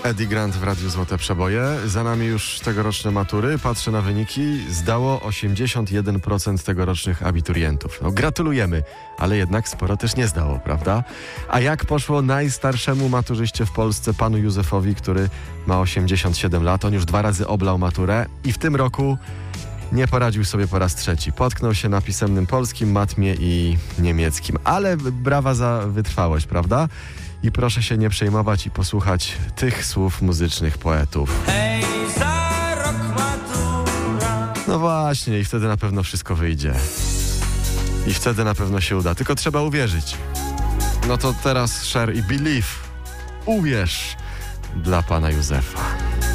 Eddie Grant w Radiu Złote Przeboje. Za nami już tegoroczne matury. Patrzę na wyniki. Zdało 81% tegorocznych abiturientów. No, gratulujemy, ale jednak sporo też nie zdało, prawda? A jak poszło najstarszemu maturzyście w Polsce, panu Józefowi, który ma 87 lat. On już 2 razy oblał maturę i w tym roku nie poradził sobie po raz trzeci. Potknął się na pisemnym polskim, matmie i niemieckim. Ale brawa za wytrwałość, prawda? I proszę się nie przejmować i posłuchać tych słów muzycznych poetów. Hej, za rok matura. No właśnie, i wtedy na pewno wszystko wyjdzie. I wtedy na pewno się uda. Tylko trzeba uwierzyć. No to teraz Cher i Believe. Uwierz dla pana Józefa.